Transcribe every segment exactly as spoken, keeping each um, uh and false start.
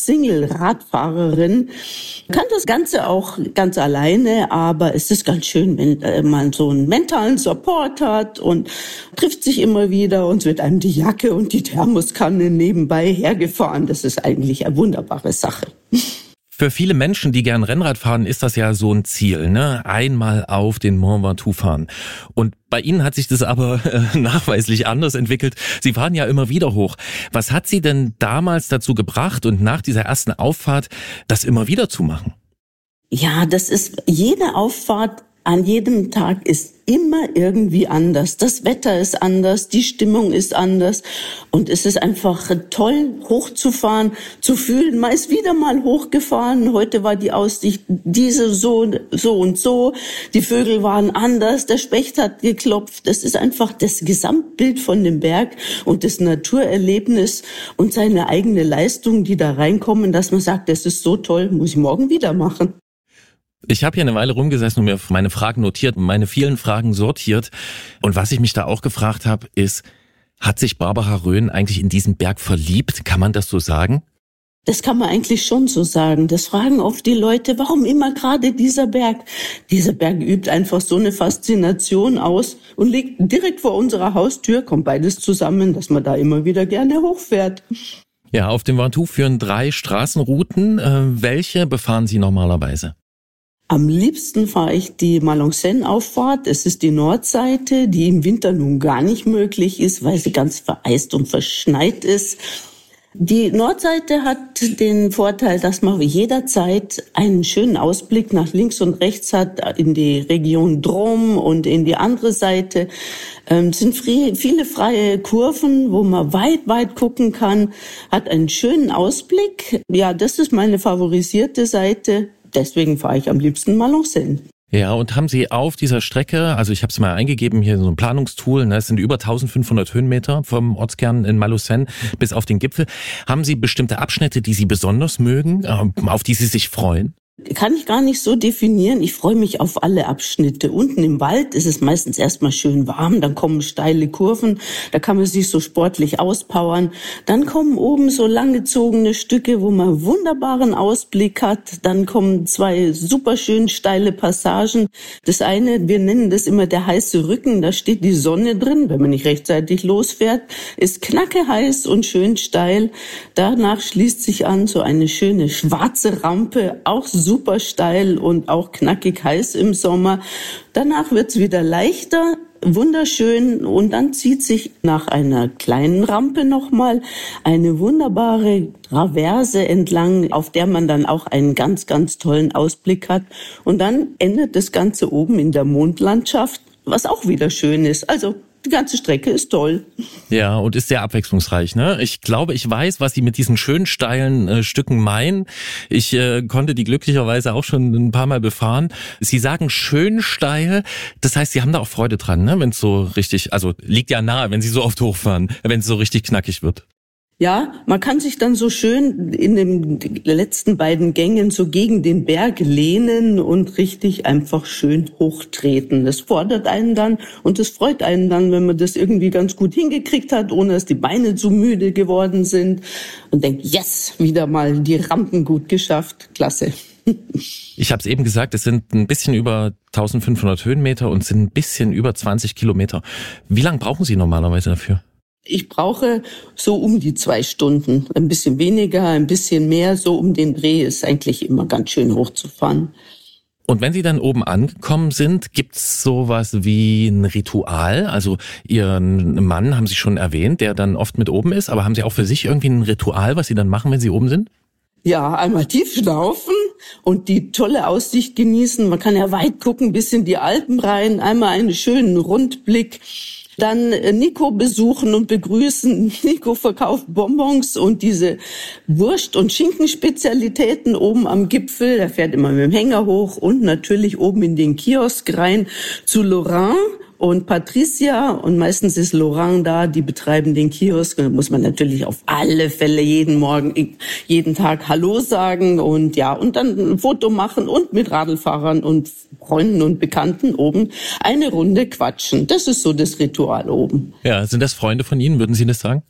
Single-Radfahrerin, kann das Ganze auch ganz alleine, aber es ist ganz schön, wenn man so einen mentalen Support hat und trifft sich immer wieder und es wird einem die Jacke und die Thermoskanne nebenbei hergefahren. Das ist eigentlich eine wunderbare Sache. Für viele Menschen, die gern Rennrad fahren, ist das ja so ein Ziel, ne? Einmal auf den Mont Ventoux fahren. Und bei Ihnen hat sich das aber äh, nachweislich anders entwickelt. Sie fahren ja immer wieder hoch. Was hat Sie denn damals dazu gebracht und nach dieser ersten Auffahrt das immer wieder zu machen? Ja, das ist jede Auffahrt an jedem Tag ist immer irgendwie anders. Das Wetter ist anders, die Stimmung ist anders und es ist einfach toll, hochzufahren, zu fühlen. Man ist wieder mal hochgefahren. Heute war die Aussicht diese so, so und so. Die Vögel waren anders, der Specht hat geklopft. Das ist einfach das Gesamtbild von dem Berg und das Naturerlebnis und seine eigene Leistung, die da reinkommen, dass man sagt, das ist so toll, muss ich morgen wieder machen. Ich habe hier eine Weile rumgesessen und mir meine Fragen notiert und meine vielen Fragen sortiert. Und was ich mich da auch gefragt habe, ist, hat sich Barbara Rhön eigentlich in diesen Berg verliebt? Kann man das so sagen? Das kann man eigentlich schon so sagen. Das fragen oft die Leute, warum immer gerade dieser Berg? Dieser Berg übt einfach so eine Faszination aus und liegt direkt vor unserer Haustür, kommt beides zusammen, dass man da immer wieder gerne hochfährt. Ja, auf dem Ventoux führen drei Straßenrouten. Äh, welche befahren Sie normalerweise? Am liebsten fahre ich die Malonxen-Auffahrt. Es ist die Nordseite, die im Winter nun gar nicht möglich ist, weil sie ganz vereist und verschneit ist. Die Nordseite hat den Vorteil, dass man jederzeit einen schönen Ausblick nach links und rechts hat in die Region Drôme und in die andere Seite. Es sind viele freie Kurven, wo man weit, weit gucken kann, hat einen schönen Ausblick. Ja, das ist meine favorisierte Seite. Deswegen fahre ich am liebsten Malonxen. Ja, und haben Sie auf dieser Strecke, also ich habe es mal eingegeben, hier so ein Planungstool, ne, es sind über eintausendfünfhundert Höhenmeter vom Ortskern in Malonxen bis auf den Gipfel. Haben Sie bestimmte Abschnitte, die Sie besonders mögen, auf die Sie sich freuen? Kann ich gar nicht so definieren. Ich freue mich auf alle Abschnitte. Unten im Wald ist es meistens erstmal schön warm, dann kommen steile Kurven, da kann man sich so sportlich auspowern. Dann kommen oben so langgezogene Stücke, wo man wunderbaren Ausblick hat. Dann kommen zwei super schön steile Passagen. Das eine, wir nennen das immer der heiße Rücken, da steht die Sonne drin, wenn man nicht rechtzeitig losfährt, ist knackeheiß und schön steil. Danach schließt sich an so eine schöne schwarze Rampe, auch super steil und auch knackig heiß im Sommer. Danach wird's wieder leichter, wunderschön und dann zieht sich nach einer kleinen Rampe nochmal eine wunderbare Traverse entlang, auf der man dann auch einen ganz, ganz tollen Ausblick hat. Und dann endet das Ganze oben in der Mondlandschaft, was auch wieder schön ist. Also die ganze Strecke ist toll. Ja, und ist sehr abwechslungsreich, ne? Ich glaube, ich weiß, was Sie mit diesen schön steilen äh, Stücken meinen. Ich äh, konnte die glücklicherweise auch schon ein paar Mal befahren. Sie sagen schön steil, das heißt, Sie haben da auch Freude dran, ne? Wenn es so richtig, also liegt ja nahe, wenn Sie so oft hochfahren, wenn es so richtig knackig wird. Ja, man kann sich dann so schön in den letzten beiden Gängen so gegen den Berg lehnen und richtig einfach schön hochtreten. Das fordert einen dann und es freut einen dann, wenn man das irgendwie ganz gut hingekriegt hat, ohne dass die Beine zu müde geworden sind und denkt, yes, wieder mal die Rampen gut geschafft. Klasse. Ich habe es eben gesagt, es sind ein bisschen über eintausendfünfhundert Höhenmeter und sind ein bisschen über zwanzig Kilometer. Wie lange brauchen Sie normalerweise dafür? Ich brauche so um die zwei Stunden. Ein bisschen weniger, ein bisschen mehr. So um den Dreh ist eigentlich immer ganz schön hochzufahren. Und wenn Sie dann oben angekommen sind, gibt's sowas wie ein Ritual? Also Ihren Mann haben Sie schon erwähnt, der dann oft mit oben ist. Aber haben Sie auch für sich irgendwie ein Ritual, was Sie dann machen, wenn Sie oben sind? Ja, einmal tief schnaufen und die tolle Aussicht genießen. Man kann ja weit gucken, bis in die Alpen rein. Einmal einen schönen Rundblick. Dann Nico besuchen und begrüßen. Nico verkauft Bonbons und diese Wurst- und Schinkenspezialitäten oben am Gipfel. Der fährt immer mit dem Hänger hoch und natürlich oben in den Kiosk rein zu Laurent und Patricia. Und meistens ist Laurent da, die betreiben den Kiosk. Da muss man natürlich auf alle Fälle jeden Morgen, jeden Tag Hallo sagen und ja, und dann ein Foto machen und mit Radlfahrern und Freunden und Bekannten oben eine Runde quatschen. Das ist so das Ritual oben. Ja, sind das Freunde von Ihnen, würden Sie das sagen?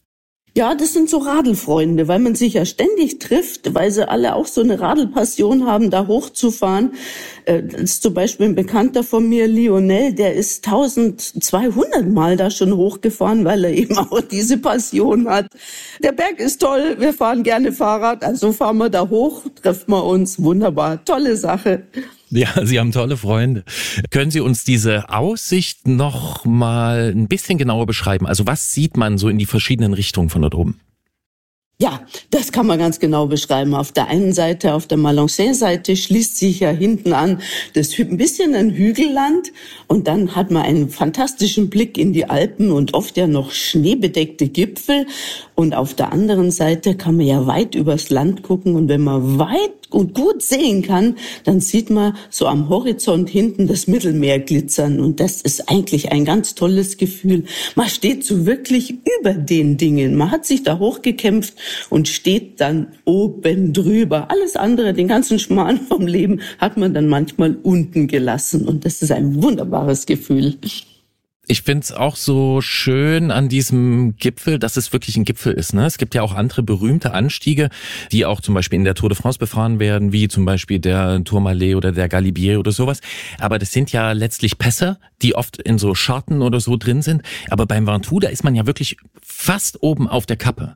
Ja, das sind so Radelfreunde, weil man sich ja ständig trifft, weil sie alle auch so eine Radelpassion haben, da hochzufahren. Das ist zum Beispiel ein Bekannter von mir, Lionel, der ist zwölfhundert Mal da schon hochgefahren, weil er eben auch diese Passion hat. Der Berg ist toll, wir fahren gerne Fahrrad, also fahren wir da hoch, treffen wir uns, wunderbar, tolle Sache. Ja, Sie haben tolle Freunde. Können Sie uns diese Aussicht noch mal ein bisschen genauer beschreiben? Also was sieht man so in die verschiedenen Richtungen von dort oben? Ja, das kann man ganz genau beschreiben. Auf der einen Seite, auf der Malençay-Seite schließt sich ja hinten an das ein bisschen ein Hügelland und dann hat man einen fantastischen Blick in die Alpen und oft ja noch schneebedeckte Gipfel. Und auf der anderen Seite kann man ja weit übers Land gucken und wenn man weit und gut sehen kann, dann sieht man so am Horizont hinten das Mittelmeer glitzern und das ist eigentlich ein ganz tolles Gefühl. Man steht so wirklich über den Dingen. Man hat sich da hochgekämpft und steht dann oben drüber. Alles andere, den ganzen Schmarrn vom Leben, hat man dann manchmal unten gelassen und das ist ein wunderbares Gefühl. Ich finde es auch so schön an diesem Gipfel, dass es wirklich ein Gipfel ist. Ne? Es gibt ja auch andere berühmte Anstiege, die auch zum Beispiel in der Tour de France befahren werden, wie zum Beispiel der Tourmalet oder der Galibier oder sowas. Aber das sind ja letztlich Pässe, die oft in so Scharten oder so drin sind. Aber beim Ventoux, da ist man ja wirklich fast oben auf der Kappe.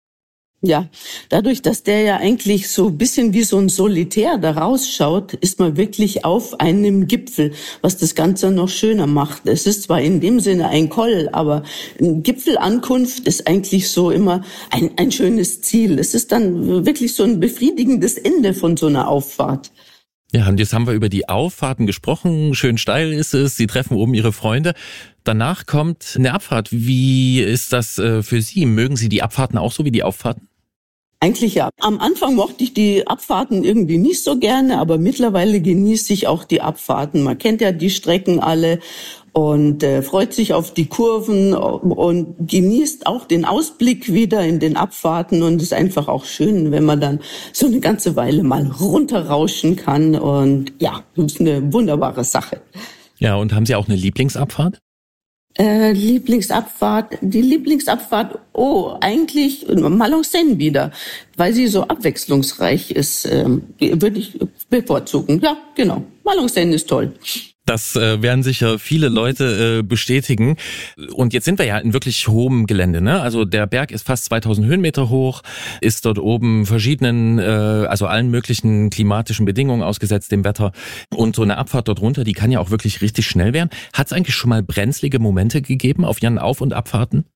Ja, dadurch, dass der ja eigentlich so ein bisschen wie so ein Solitär da rausschaut, ist man wirklich auf einem Gipfel, was das Ganze noch schöner macht. Es ist zwar in dem Sinne ein Koll, aber eine Gipfelankunft ist eigentlich so immer ein, ein schönes Ziel. Es ist dann wirklich so ein befriedigendes Ende von so einer Auffahrt. Ja, und jetzt haben wir über die Auffahrten gesprochen. Schön steil ist es. Sie treffen oben Ihre Freunde. Danach kommt eine Abfahrt. Wie ist das für Sie? Mögen Sie die Abfahrten auch so wie die Auffahrten? Eigentlich ja. Am Anfang mochte ich die Abfahrten irgendwie nicht so gerne, aber mittlerweile genieße ich auch die Abfahrten. Man kennt ja die Strecken alle und äh, freut sich auf die Kurven und genießt auch den Ausblick wieder in den Abfahrten und ist einfach auch schön, wenn man dann so eine ganze Weile mal runterrauschen kann und ja, das ist eine wunderbare Sache. Ja, und haben Sie auch eine Lieblingsabfahrt? Äh, Lieblingsabfahrt, die Lieblingsabfahrt, oh, eigentlich Malençay wieder, weil sie so abwechslungsreich ist, ähm, würde ich bevorzugen. Ja, genau, Malençay ist toll. Das äh, werden sicher viele Leute äh, bestätigen. Und jetzt sind wir ja in wirklich hohem Gelände, ne? Also der Berg ist fast zweitausend Höhenmeter hoch, ist dort oben verschiedenen, äh, also allen möglichen klimatischen Bedingungen ausgesetzt, dem Wetter. Und so eine Abfahrt dort runter, die kann ja auch wirklich richtig schnell werden. Hat es eigentlich schon mal brenzlige Momente gegeben auf Ihren Auf- und Abfahrten?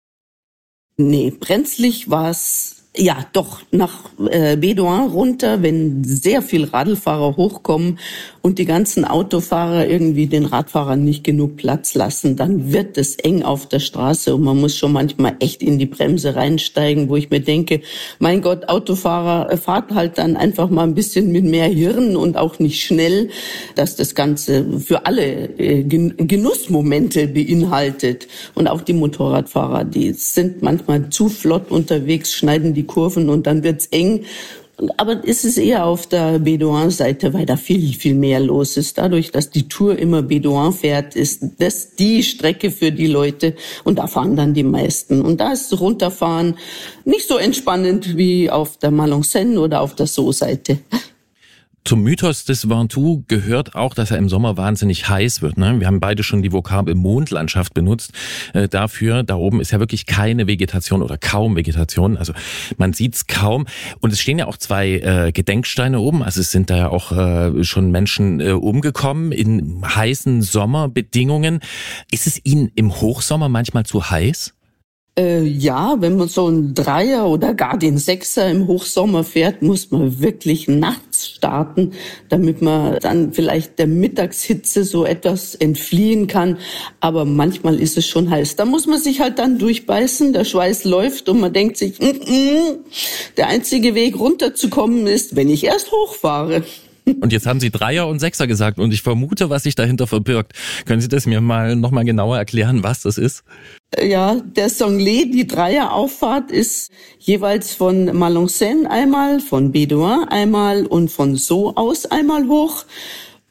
Nee, brenzlig war es. Ja, doch, nach äh, Bédoin runter, wenn sehr viel Radlfahrer hochkommen und die ganzen Autofahrer irgendwie den Radfahrern nicht genug Platz lassen, dann wird es eng auf der Straße und man muss schon manchmal echt in die Bremse reinsteigen, wo ich mir denke, mein Gott, Autofahrer, fahrt halt dann einfach mal ein bisschen mit mehr Hirn und auch nicht schnell, dass das Ganze für alle äh, Genussmomente beinhaltet. Und auch die Motorradfahrer, die sind manchmal zu flott unterwegs, schneiden die Kurven und dann wird's eng. Aber es ist eher auf der Bédoin-Seite, weil da viel, viel mehr los ist. Dadurch, dass die Tour immer Bédoin fährt, ist das die Strecke für die Leute und da fahren dann die meisten. Und da ist runterfahren nicht so entspannend wie auf der Malençay oder auf der Sceaux-Seite. Zum Mythos des Ventoux gehört auch, dass er im Sommer wahnsinnig heiß wird. Ne? Wir haben beide schon die Vokabel Mondlandschaft benutzt. Äh, dafür, da oben ist ja wirklich keine Vegetation oder kaum Vegetation. Also man sieht's kaum. Und es stehen ja auch zwei äh, Gedenksteine oben. Also es sind da ja auch äh, schon Menschen äh, umgekommen in heißen Sommerbedingungen. Ist es Ihnen im Hochsommer manchmal zu heiß? Äh, ja, wenn man so einen Dreier oder gar den Sechser im Hochsommer fährt, muss man wirklich nachts starten, damit man dann vielleicht der Mittagshitze so etwas entfliehen kann. Aber manchmal ist es schon heiß. Da muss man sich halt dann durchbeißen, der Schweiß läuft und man denkt sich, mm, mm, der einzige Weg runterzukommen ist, wenn ich erst hochfahre. Und jetzt haben Sie Dreier und Sechser gesagt und ich vermute, was sich dahinter verbirgt. Können Sie das mir mal noch mal genauer erklären, was das ist? Ja, der Sanglet, die Dreier-Auffahrt ist jeweils von Malençay einmal, von Bédoin einmal und von Sceaux aus einmal hoch.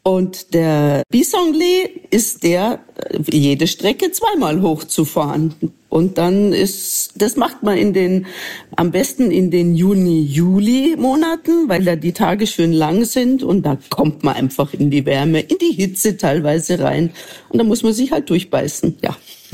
Und der Bisanglais ist der, jede Strecke zweimal hochzufahren. Und dann ist, das macht man in den, am besten in den Juni-Juli-Monaten, weil da die Tage schön lang sind und da kommt man einfach in die Wärme, in die Hitze teilweise rein. Und da muss man sich halt durchbeißen, ja.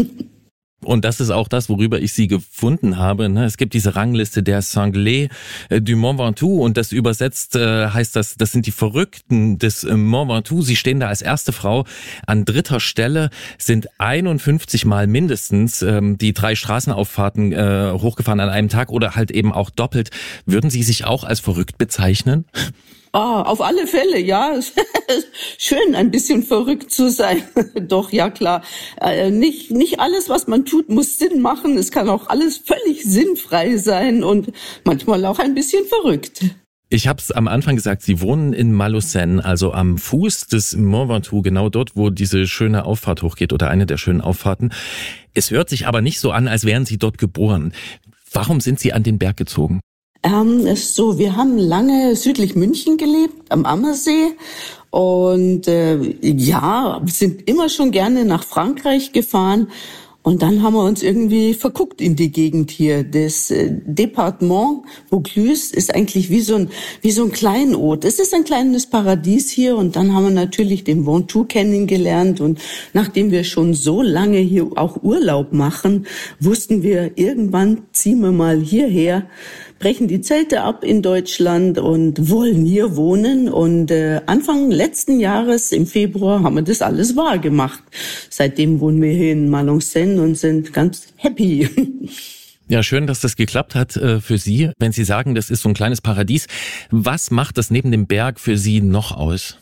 Und das ist auch das, worüber ich Sie gefunden habe. Es gibt diese Rangliste der Sanglés du Mont Ventoux und das übersetzt heißt das, das sind die Verrückten des Mont Ventoux. Sie stehen da als erste Frau an dritter Stelle, sind einundfünfzig Mal mindestens die drei Straßenauffahrten hochgefahren an einem Tag oder halt eben auch doppelt. Würden Sie sich auch als verrückt bezeichnen? Ah, auf alle Fälle, ja. Schön, ein bisschen verrückt zu sein. Doch, ja klar. Äh, nicht, nicht alles, was man tut, muss Sinn machen. Es kann auch alles völlig sinnfrei sein und manchmal auch ein bisschen verrückt. Ich habe es am Anfang gesagt, Sie wohnen in Malaucène, also am Fuß des Mont Ventoux, genau dort, wo diese schöne Auffahrt hochgeht oder eine der schönen Auffahrten. Es hört sich aber nicht so an, als wären Sie dort geboren. Warum sind Sie an den Berg gezogen? Ähm, ist so, wir haben lange südlich München gelebt, am Ammersee. Und äh, ja, sind immer schon gerne nach Frankreich gefahren. Und dann haben wir uns irgendwie verguckt in die Gegend hier. Das äh, Departement Vaucluse ist eigentlich wie so ein wie so ein Kleinod. Es ist ein kleines Paradies hier. Und dann haben wir natürlich den Ventoux kennengelernt. Und nachdem wir schon so lange hier auch Urlaub machen, wussten wir, irgendwann ziehen wir mal hierher, brechen die Zelte ab in Deutschland und wollen hier wohnen. Und äh, Anfang letzten Jahres, im Februar, haben wir das alles wahr gemacht. Seitdem wohnen wir hier in Malaucène und sind ganz happy. Ja, schön, dass das geklappt hat äh, für Sie. Wenn Sie sagen, das ist so ein kleines Paradies, was macht das neben dem Berg für Sie noch aus?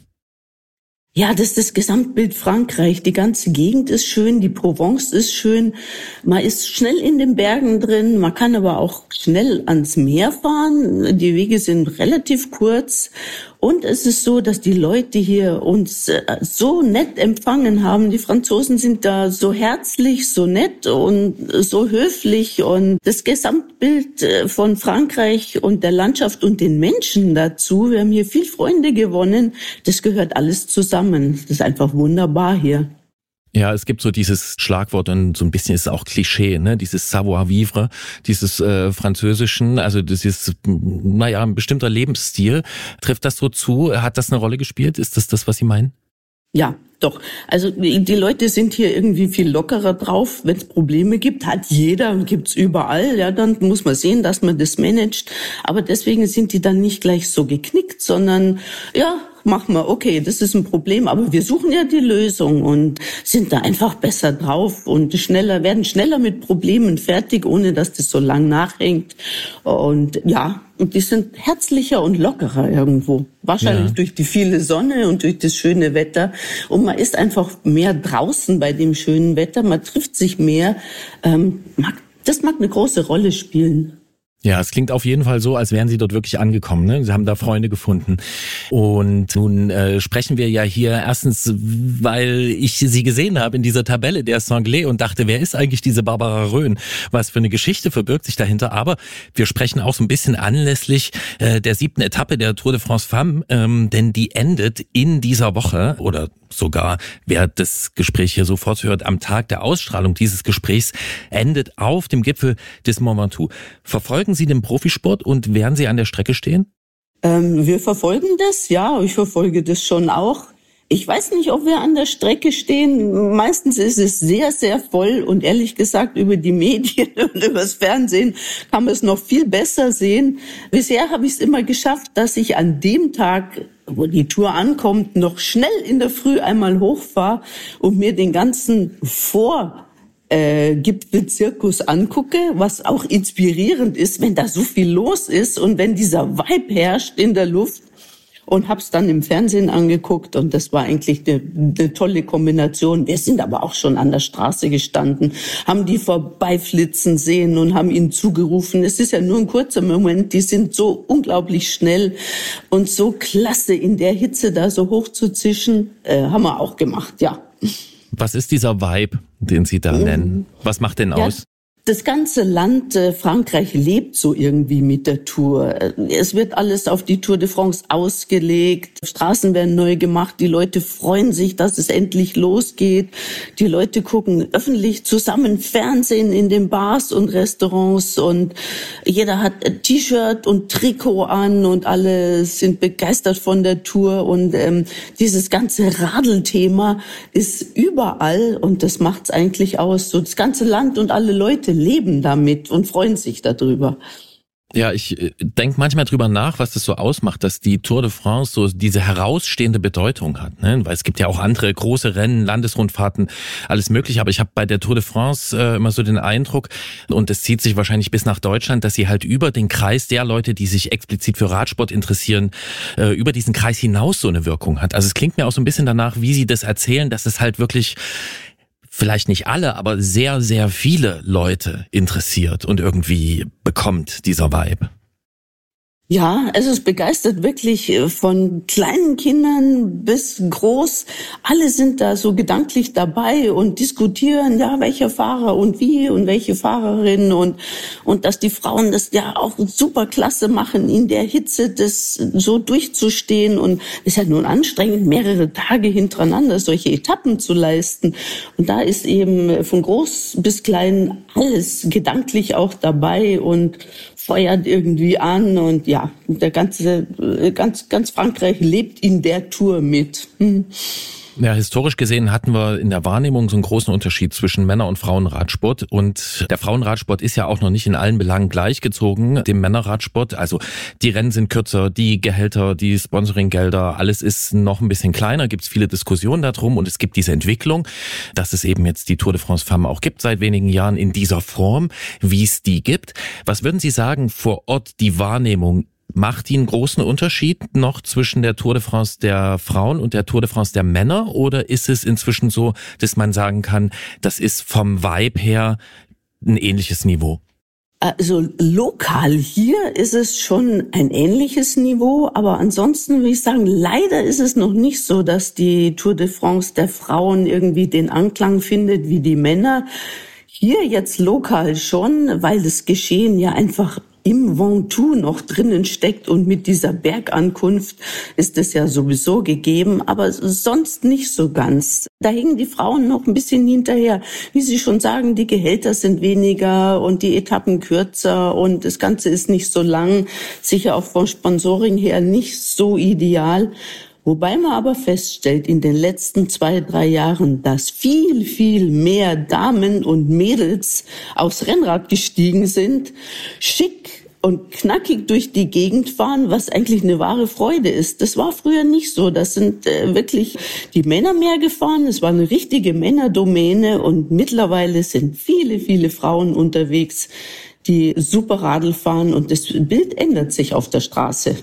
Ja, das ist das Gesamtbild Frankreich. Die ganze Gegend ist schön, die Provence ist schön. Man ist schnell in den Bergen drin, man kann aber auch schnell ans Meer fahren. Die Wege sind relativ kurz. Und es ist so, dass die Leute hier uns so nett empfangen haben. Die Franzosen sind da so herzlich, so nett und so höflich. Und das Gesamtbild von Frankreich und der Landschaft und den Menschen dazu, wir haben hier viel Freunde gewonnen, das gehört alles zusammen. Das ist einfach wunderbar hier. Ja, es gibt so dieses Schlagwort und so ein bisschen ist es auch Klischee, ne? Dieses Savoir-vivre, dieses äh, Französischen, also das ist, naja, ein bestimmter Lebensstil. Trifft das so zu? Hat das eine Rolle gespielt? Ist das das, was Sie meinen? Ja, doch. Also die Leute sind hier irgendwie viel lockerer drauf. Wenn es Probleme gibt, hat jeder, gibt's überall. Ja, dann muss man sehen, dass man das managt. Aber deswegen sind die dann nicht gleich so geknickt, sondern ja, machen wir, okay, das ist ein Problem, aber wir suchen ja die Lösung und sind da einfach besser drauf und schneller, werden schneller mit Problemen fertig, ohne dass das so lang nachhängt. Und ja, und die sind herzlicher und lockerer irgendwo. Wahrscheinlich ja. Durch die viele Sonne und durch das schöne Wetter. Und man ist einfach mehr draußen bei dem schönen Wetter, man trifft sich mehr. Ähm, mag, das mag eine große Rolle spielen. Ja, es klingt auf jeden Fall so, als wären Sie dort wirklich angekommen, ne? Sie haben da Freunde gefunden. Und nun äh, sprechen wir ja hier erstens, weil ich Sie gesehen habe in dieser Tabelle der Sanglés und dachte, wer ist eigentlich diese Barbara Rhön? Was für eine Geschichte verbirgt sich dahinter? Aber wir sprechen auch so ein bisschen anlässlich äh, der siebten Etappe der Tour de France Femmes, ähm, denn die endet in dieser Woche oder sogar, wer das Gespräch hier sofort hört, am Tag der Ausstrahlung dieses Gesprächs, endet auf dem Gipfel des Mont Ventoux. Verfolgen Sie den Profisport und werden Sie an der Strecke stehen? Ähm, wir verfolgen das, ja, ich verfolge das schon auch. Ich weiß nicht, ob wir an der Strecke stehen. Meistens ist es sehr, sehr voll und ehrlich gesagt über die Medien und übers Fernsehen kann man es noch viel besser sehen. Bisher habe ich es immer geschafft, dass ich an dem Tag, wo die Tour ankommt, noch schnell in der Früh einmal hochfahre und mir den ganzen Vor Äh, Gipfelzirkus angucke, was auch inspirierend ist, wenn da so viel los ist und wenn dieser Vibe herrscht in der Luft. Und hab's dann im Fernsehen angeguckt und das war eigentlich eine, eine tolle Kombination. Wir sind aber auch schon an der Straße gestanden, haben die vorbeiflitzen sehen und haben ihnen zugerufen. Es ist ja nur ein kurzer Moment, die sind so unglaublich schnell und so klasse in der Hitze da so hoch zu zischen, äh, haben wir auch gemacht, ja. Was ist dieser Vibe, den Sie da nennen? Was macht den aus? Das ganze Land äh, Frankreich lebt so irgendwie mit der Tour. Es wird alles auf die Tour de France ausgelegt. Straßen werden neu gemacht. Die Leute freuen sich, dass es endlich losgeht. Die Leute gucken öffentlich zusammen Fernsehen in den Bars und Restaurants und jeder hat ein T-Shirt und Trikot an und alle sind begeistert von der Tour und ähm, dieses ganze Radelthema ist überall und das macht's eigentlich aus. So das ganze Land und alle Leute leben damit und freuen sich darüber. Ja, ich äh, denke manchmal drüber nach, was das so ausmacht, dass die Tour de France so diese herausstehende Bedeutung hat, ne? Weil es gibt ja auch andere große Rennen, Landesrundfahrten, alles mögliche. Aber ich habe bei der Tour de France äh, immer so den Eindruck, und es zieht sich wahrscheinlich bis nach Deutschland, dass sie halt über den Kreis der Leute, die sich explizit für Radsport interessieren, äh, über diesen Kreis hinaus so eine Wirkung hat. Also es klingt mir auch so ein bisschen danach, wie Sie das erzählen, dass es halt wirklich vielleicht nicht alle, aber sehr, sehr viele Leute interessiert und irgendwie bekommt, dieser Vibe. Ja, also es begeistert wirklich von kleinen Kindern bis groß. Alle sind da so gedanklich dabei und diskutieren, ja, welcher Fahrer und wie und welche Fahrerin und, und dass die Frauen das ja auch super klasse machen, in der Hitze das so durchzustehen und es ist ja nun anstrengend, mehrere Tage hintereinander solche Etappen zu leisten. Und da ist eben von groß bis klein alles gedanklich auch dabei und feuert irgendwie an und ja, der ganze, ganz, ganz Frankreich lebt in der Tour mit. Hm. Ja, historisch gesehen hatten wir in der Wahrnehmung so einen großen Unterschied zwischen Männer- und Frauenradsport. Und der Frauenradsport ist ja auch noch nicht in allen Belangen gleichgezogen dem Männerradsport. Also die Rennen sind kürzer, die Gehälter, die Sponsoringgelder, alles ist noch ein bisschen kleiner. Gibt es viele Diskussionen darum und es gibt diese Entwicklung, dass es eben jetzt die Tour de France Femmes auch gibt seit wenigen Jahren in dieser Form, wie es die gibt. Was würden Sie sagen, vor Ort die Wahrnehmung? Macht die einen großen Unterschied noch zwischen der Tour de France der Frauen und der Tour de France der Männer? Oder ist es inzwischen so, dass man sagen kann, das ist vom Vibe her ein ähnliches Niveau? Also lokal hier ist es schon ein ähnliches Niveau, aber ansonsten würde ich sagen, leider ist es noch nicht so, dass die Tour de France der Frauen irgendwie den Anklang findet wie die Männer. Hier jetzt lokal schon, weil das Geschehen ja einfach im Ventoux noch drinnen steckt und mit dieser Bergankunft ist es ja sowieso gegeben, aber sonst nicht so ganz. Da hängen die Frauen noch ein bisschen hinterher. Wie Sie schon sagen, die Gehälter sind weniger und die Etappen kürzer und das Ganze ist nicht so lang, sicher auch vom Sponsoring her nicht so ideal. Wobei man aber feststellt, in den letzten zwei, drei Jahren, dass viel, viel mehr Damen und Mädels aufs Rennrad gestiegen sind, schick und knackig durch die Gegend fahren, was eigentlich eine wahre Freude ist. Das war früher nicht so. Das sind äh, wirklich die Männer mehr gefahren. Es war eine richtige Männerdomäne und mittlerweile sind viele, viele Frauen unterwegs, die super Radl fahren und das Bild ändert sich auf der Straße.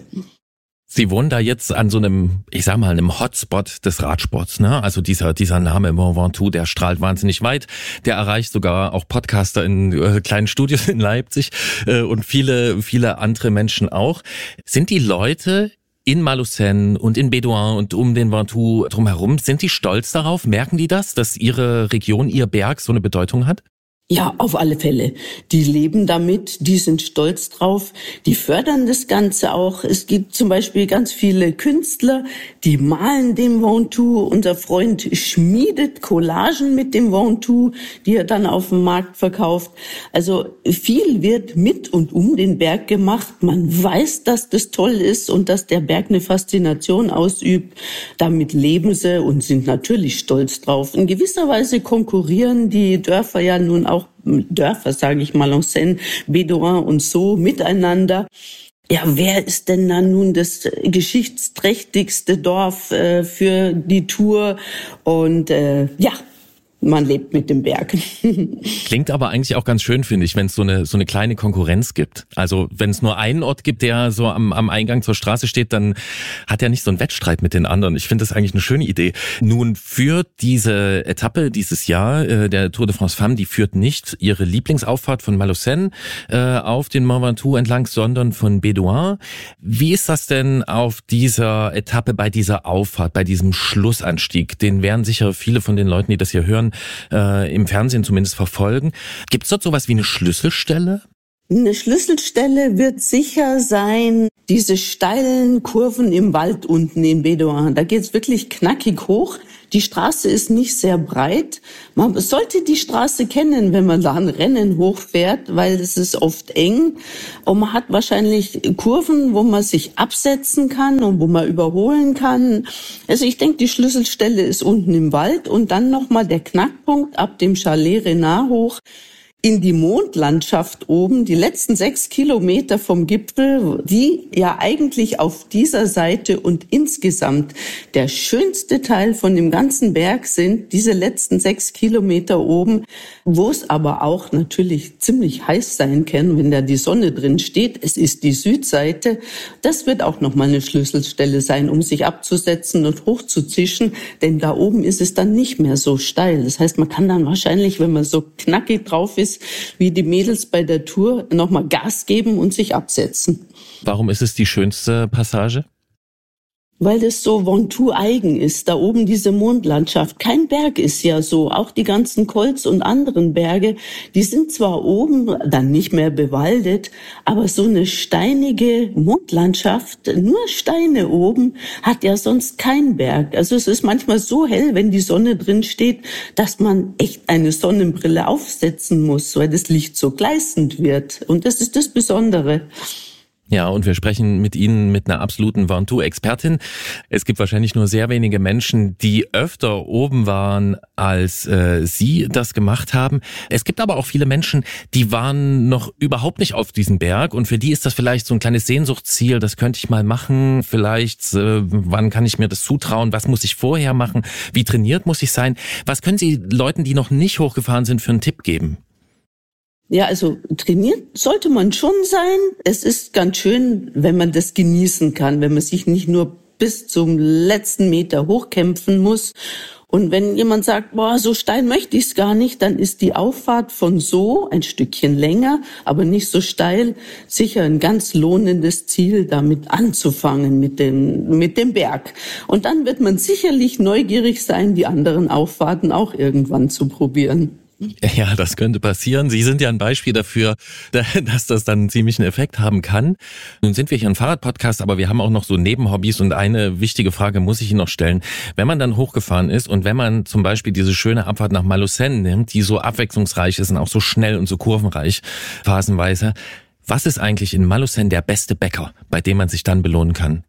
Sie wohnen da jetzt an so einem, ich sag mal, einem Hotspot des Radsports, ne? Also dieser dieser Name Mont Ventoux, der strahlt wahnsinnig weit. Der erreicht sogar auch Podcaster in äh, kleinen Studios in Leipzig äh, und viele viele andere Menschen auch. Sind die Leute in Malaucène und in Bédoin und um den Ventoux drumherum, sind die stolz darauf? Merken die das, dass ihre Region, ihr Berg so eine Bedeutung hat? Ja, auf alle Fälle. Die leben damit, die sind stolz drauf, die fördern das Ganze auch. Es gibt zum Beispiel ganz viele Künstler, die malen den Ventoux. Unser Freund schmiedet Collagen mit dem Ventoux, die er dann auf dem Markt verkauft. Also viel wird mit und um den Berg gemacht. Man weiß, dass das toll ist und dass der Berg eine Faszination ausübt. Damit leben sie und sind natürlich stolz drauf. In gewisser Weise konkurrieren die Dörfer ja nun auch Dörfer, sage ich mal, Malaucène, Bédoin und so miteinander. Ja, wer ist denn dann nun das geschichtsträchtigste Dorf äh, für die Tour? Und äh, ja, man lebt mit dem Berg. Klingt aber eigentlich auch ganz schön, finde ich, wenn es so eine so eine kleine Konkurrenz gibt. Also wenn es nur einen Ort gibt, der so am, am Eingang zur Straße steht, dann hat er nicht so einen Wettstreit mit den anderen. Ich finde das eigentlich eine schöne Idee. Nun führt diese Etappe dieses Jahr, äh, der Tour de France Femmes, die führt nicht ihre Lieblingsauffahrt von Malaucène äh, auf den Mont Ventoux entlang, sondern von Bédoin. Wie ist das denn auf dieser Etappe, bei dieser Auffahrt, bei diesem Schlussanstieg? Den werden sicher viele von den Leuten, die das hier hören, man äh, im Fernsehen zumindest verfolgen. Gibt es dort sowas wie eine Schlüsselstelle? Eine Schlüsselstelle wird sicher sein, diese steilen Kurven im Wald unten in Bédoin. Da geht's wirklich knackig hoch. Die Straße ist nicht sehr breit. Man sollte die Straße kennen, wenn man da ein Rennen hochfährt, weil es ist oft eng. Und man hat wahrscheinlich Kurven, wo man sich absetzen kann und wo man überholen kann. Also ich denke, die Schlüsselstelle ist unten im Wald und dann nochmal der Knackpunkt ab dem Chalet Renard hoch in die Mondlandschaft oben, die letzten sechs Kilometer vom Gipfel, die ja eigentlich auf dieser Seite und insgesamt der schönste Teil von dem ganzen Berg sind, diese letzten sechs Kilometer oben, wo es aber auch natürlich ziemlich heiß sein kann, wenn da die Sonne drin steht. Es ist die Südseite. Das wird auch nochmal eine Schlüsselstelle sein, um sich abzusetzen und hochzuzischen, denn da oben ist es dann nicht mehr so steil. Das heißt, man kann dann wahrscheinlich, wenn man so knackig drauf ist, wie die Mädels bei der Tour, nochmal Gas geben und sich absetzen. Warum ist es die schönste Passage? Weil das so Ventoux-eigen ist, da oben diese Mondlandschaft. Kein Berg ist ja so, auch die ganzen Colz und anderen Berge, die sind zwar oben dann nicht mehr bewaldet, aber so eine steinige Mondlandschaft, nur Steine oben, hat ja sonst kein Berg. Also es ist manchmal so hell, wenn die Sonne drin steht, dass man echt eine Sonnenbrille aufsetzen muss, weil das Licht so gleißend wird. Und das ist das Besondere. Ja, und wir sprechen mit Ihnen, mit einer absoluten Ventoux-Expertin. Es gibt wahrscheinlich nur sehr wenige Menschen, die öfter oben waren, als äh, Sie das gemacht haben. Es gibt aber auch viele Menschen, die waren noch überhaupt nicht auf diesem Berg und für die ist das vielleicht so ein kleines Sehnsuchtsziel, das könnte ich mal machen, vielleicht, äh, wann kann ich mir das zutrauen, was muss ich vorher machen, wie trainiert muss ich sein? Was können Sie Leuten, die noch nicht hochgefahren sind, für einen Tipp geben? Ja, also trainiert sollte man schon sein. Es ist ganz schön, wenn man das genießen kann, wenn man sich nicht nur bis zum letzten Meter hochkämpfen muss. Und wenn jemand sagt, boah, so steil möchte ich es gar nicht, dann ist die Auffahrt von so ein Stückchen länger, aber nicht so steil, sicher ein ganz lohnendes Ziel, damit anzufangen mit dem, mit dem Berg. Und dann wird man sicherlich neugierig sein, die anderen Auffahrten auch irgendwann zu probieren. Ja, das könnte passieren. Sie sind ja ein Beispiel dafür, dass das dann einen ziemlichen Effekt haben kann. Nun sind wir hier ein Fahrradpodcast, aber wir haben auch noch so Nebenhobbys und eine wichtige Frage muss ich Ihnen noch stellen. Wenn man dann hochgefahren ist und wenn man zum Beispiel diese schöne Abfahrt nach Malocène nimmt, die so abwechslungsreich ist und auch so schnell und so kurvenreich phasenweise, was ist eigentlich in Malocène der beste Bäcker, bei dem man sich dann belohnen kann?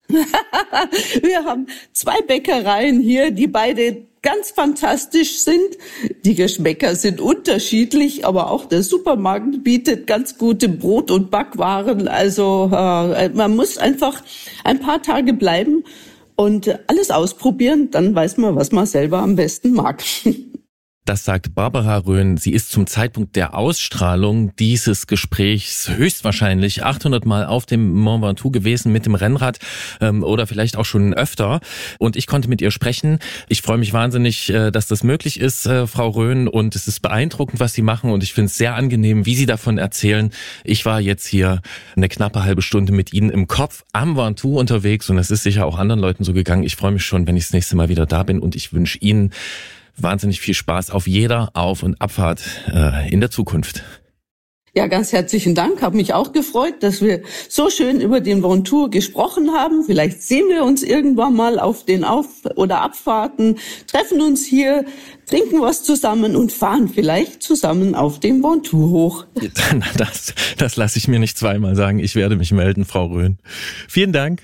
Wir haben zwei Bäckereien hier, die beide ganz fantastisch sind. Die Geschmäcker sind unterschiedlich, aber auch der Supermarkt bietet ganz gute Brot- und Backwaren. Also äh, man muss einfach ein paar Tage bleiben und alles ausprobieren, dann weiß man, was man selber am besten mag. Das sagt Barbara Rhön. Sie ist zum Zeitpunkt der Ausstrahlung dieses Gesprächs höchstwahrscheinlich achthundert Mal auf dem Mont Ventoux gewesen mit dem Rennrad ähm, oder vielleicht auch schon öfter. Und ich konnte mit ihr sprechen. Ich freue mich wahnsinnig, äh, dass das möglich ist, äh, Frau Rhön. Und es ist beeindruckend, was Sie machen. Und ich finde es sehr angenehm, wie Sie davon erzählen. Ich war jetzt hier eine knappe halbe Stunde mit Ihnen im Kopf am Ventoux unterwegs. Und es ist sicher auch anderen Leuten so gegangen. Ich freue mich schon, wenn ich das nächste Mal wieder da bin. Und ich wünsche Ihnen wahnsinnig viel Spaß auf jeder Auf- und Abfahrt äh, in der Zukunft. Ja, ganz herzlichen Dank. Habe mich auch gefreut, dass wir so schön über den Ventoux gesprochen haben. Vielleicht sehen wir uns irgendwann mal auf den Auf- oder Abfahrten, treffen uns hier, trinken was zusammen und fahren vielleicht zusammen auf dem Ventoux hoch. Das, das lasse ich mir nicht zweimal sagen. Ich werde mich melden, Frau Rhön. Vielen Dank.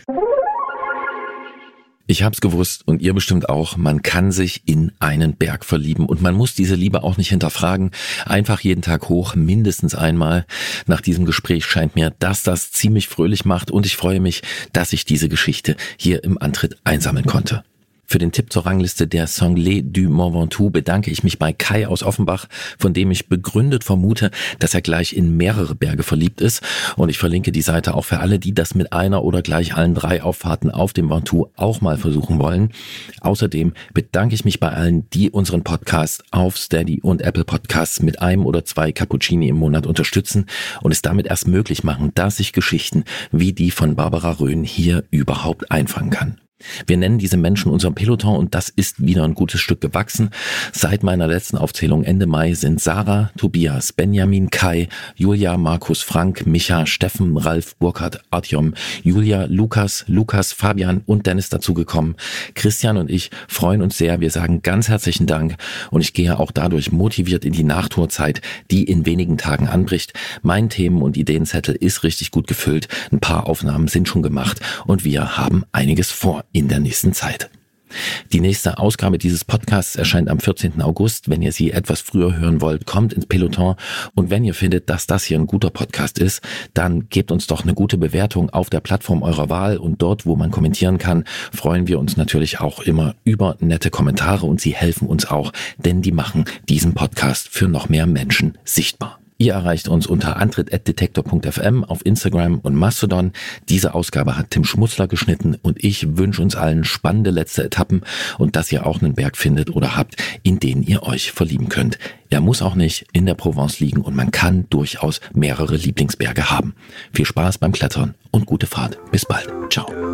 Ich hab's gewusst und ihr bestimmt auch, man kann sich in einen Berg verlieben und man muss diese Liebe auch nicht hinterfragen. Einfach jeden Tag hoch, mindestens einmal. Nach diesem Gespräch scheint mir, dass das ziemlich fröhlich macht und ich freue mich, dass ich diese Geschichte hier im Antritt einsammeln konnte. Für den Tipp zur Rangliste der Sanglés du Mont Ventoux bedanke ich mich bei Kai aus Offenbach, von dem ich begründet vermute, dass er gleich in mehrere Berge verliebt ist. Und ich verlinke die Seite auch für alle, die das mit einer oder gleich allen drei Auffahrten auf dem Ventoux auch mal versuchen wollen. Außerdem bedanke ich mich bei allen, die unseren Podcast auf Steady und Apple Podcasts mit einem oder zwei Cappuccini im Monat unterstützen und es damit erst möglich machen, dass ich Geschichten wie die von Barbara Rhön hier überhaupt einfangen kann. Wir nennen diese Menschen unser Peloton und das ist wieder ein gutes Stück gewachsen. Seit meiner letzten Aufzählung Ende Mai sind Sarah, Tobias, Benjamin, Kai, Julia, Markus, Frank, Micha, Steffen, Ralf, Burkhard, Artyom, Julia, Lukas, Lukas, Fabian und Dennis dazugekommen. Christian und ich freuen uns sehr. Wir sagen ganz herzlichen Dank und ich gehe auch dadurch motiviert in die Nachtourzeit, die in wenigen Tagen anbricht. Mein Themen- und Ideenzettel ist richtig gut gefüllt. Ein paar Aufnahmen sind schon gemacht und wir haben einiges vor in der nächsten Zeit. Die nächste Ausgabe dieses Podcasts erscheint am vierzehnten August. Wenn ihr sie etwas früher hören wollt, kommt ins Peloton. Und wenn ihr findet, dass das hier ein guter Podcast ist, dann gebt uns doch eine gute Bewertung auf der Plattform eurer Wahl. Und dort, wo man kommentieren kann, freuen wir uns natürlich auch immer über nette Kommentare. Und sie helfen uns auch, denn die machen diesen Podcast für noch mehr Menschen sichtbar. Ihr erreicht uns unter antritt at detektor punkt f m auf Instagram und Mastodon. Diese Ausgabe hat Tim Schmutzler geschnitten und ich wünsche uns allen spannende letzte Etappen und dass ihr auch einen Berg findet oder habt, in den ihr euch verlieben könnt. Er muss auch nicht in der Provence liegen und man kann durchaus mehrere Lieblingsberge haben. Viel Spaß beim Klettern und gute Fahrt. Bis bald. Ciao.